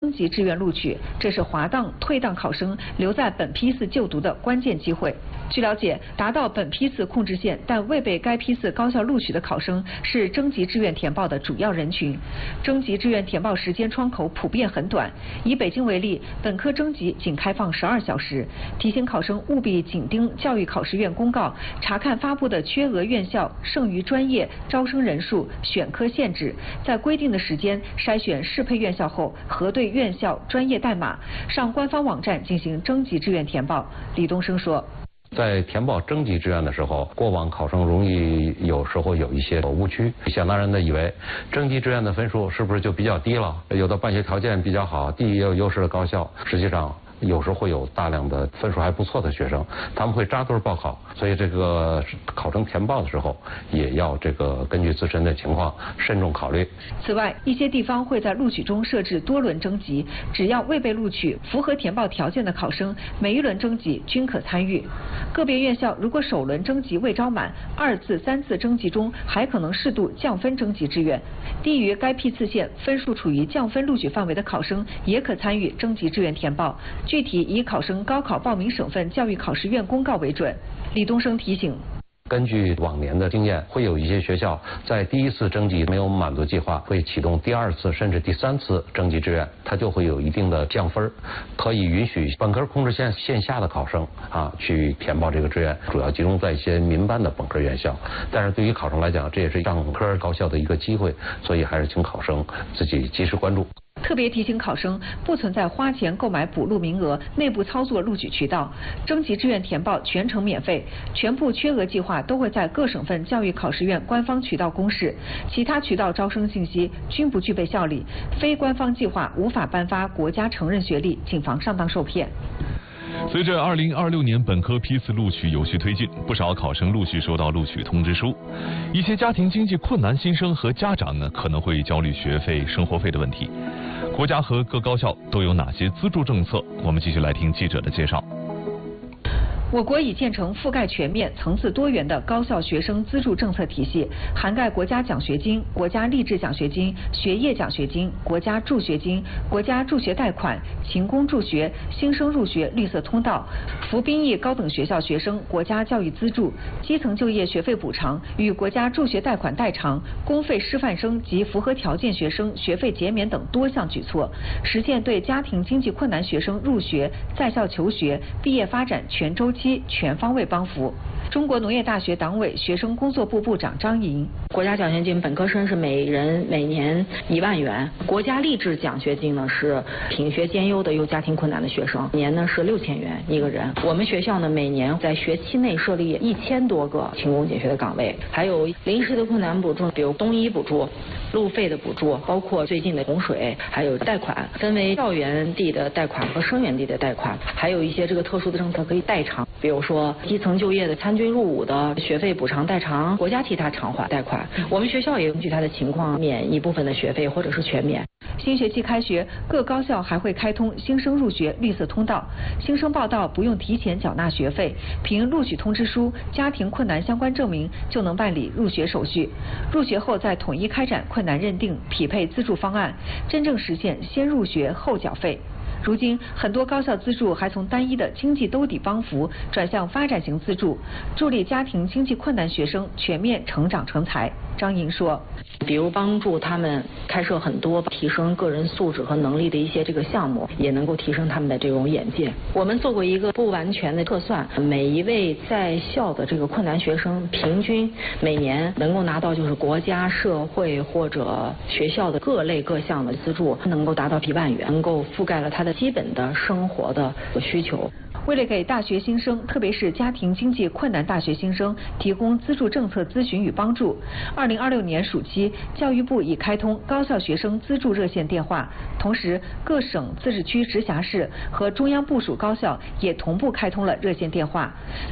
升级志愿录取，这是滑档、退档考生留在本批次就读的关键机会。据了解，达到本批次控制线但未被该批次高校录取的考生是征集志愿填报的主要人群。征集志愿填报时间窗口普遍很短，以北京为例，本科征集仅开放12小时。提醒考生务必紧盯教育考试院公告，查看发布的缺额院校、剩余专业、招生人数、选科限制，在规定的时间筛选适配院校后，核对院校专业代码，上官方网站进行征集志愿填报。李东升说。 在填报征集志愿的时候，过往考生容易有时候有一些误区，想当然的以为征集志愿的分数是不是就比较低了？有的办学条件比较好、地理也有优势的高校，实际上有时会有大量的分数还不错的学生，他们会扎堆报考，所以这个考生填报的时候也要根据自身的情况慎重考虑。 此外，一些地方会在录取中设置多轮征集，只要未被录取、符合填报条件的考生，每一轮征集均可参与。个别院校如果首轮征集未招满，2次、3次征集中还可能适度降分征集志愿。低于该批次线分数处于降分录取范围的考生，也可参与征集志愿填报。具体以考生高考报名省份教育考试院公告为准。李东升提醒。 根据往年的经验，会有一些学校在第一次征集没有满足计划，会启动第2次甚至第3次征集志愿，它就会有一定的降分，可以允许本科控制线线下的考生去填报这个志愿，主要集中在一些民办的本科院校。但是对于考生来讲，这也是上科高校的一个机会，所以还是请考生自己及时关注。 特别提醒考生，不存在花钱购买补录名额、内部操作录取渠道。征集志愿填报全程免费，全部缺额计划都会在各省份教育考试院官方渠道公示，其他渠道招生信息均不具备效力。非官方计划无法颁发国家承认学历，谨防上当受骗。 随着2026年本科批次录取有序推进，不少考生陆续收到录取通知书。一些家庭经济困难新生和家长呢，可能会焦虑学费、生活费的问题。国家和各高校都有哪些资助政策？我们继续来听记者的介绍。 我国已建成覆盖全面、层次多元的高校学生资助政策体系，涵盖国家奖学金、国家励志奖学金、学业奖学金、国家助学金、国家助学贷款、勤工助学、新生入学绿色通道、服兵役高等学校学生国家教育资助、基层就业学费补偿与国家助学贷款代偿、公费师范生及符合条件学生学费减免等多项举措，实现对家庭经济困难学生入学、在校求学、毕业发展全周期全方位帮扶。中国农业大学党委学生工作部部长张莹， 国家奖学金本科生是每人每年1万元，国家励志奖学金呢是品学兼优的有家庭困难的学生，年呢是6000元一个人。我们学校呢每年在学期内设立1000多个勤工俭学的岗位，还有临时的困难补助，比如冬衣补助、路费的补助，包括最近的洪水，还有贷款，分为校园地的贷款和生源地的贷款，还有一些特殊的政策可以代偿，比如说基层就业的参军入伍的学费补偿代偿，国家替他偿还贷款。我们学校也根据他的情况免一部分的学费，或者是全免。 新学期开学，各高校还会开通新生入学绿色通道，新生报到不用提前缴纳学费，凭录取通知书、家庭困难相关证明就能办理入学手续。入学后再统一开展困难认定，匹配资助方案，真正实现先入学后缴费。如今，很多高校资助还从单一的经济兜底帮扶转向发展型资助，助力家庭经济困难学生全面成长成才。张莹说， 比如帮助他们开设很多提升个人素质和能力的一些项目，也能够提升他们的这种眼界。我们做过一个不完全的测算，每一位在校的困难学生平均每年能够拿到国家、社会或者学校的各类各项的资助，能够达到1万元，能够覆盖了他的基本的生活的需求。 为了给大学新生，特别是家庭经济困难大学新生提供资助政策咨询与帮助，2026年暑期，教育部已开通高校学生资助热线电话，同时各省、自治区、直辖市和中央部属高校也同步开通了热线电话。